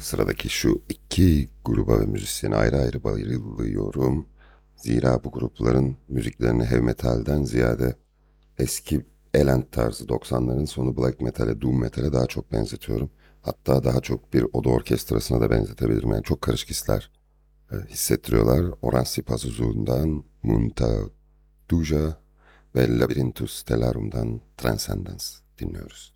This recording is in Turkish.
Sıradaki şu iki gruba ve müzisyene ayrı ayrı bayılıyorum. Zira bu grupların müziklerini heavy metalden ziyade eski Elend tarzı 90'ların sonu black metal'e, doom metal'e daha çok benzetiyorum. Hatta daha çok bir oda orkestrasına da benzetebilirim. Yani çok karışık hisler hissettiriyorlar. Oranzi Pazuzu'ndan Munta Duja ve Labyrinthus Stellarum'dan Transcendence dinliyoruz.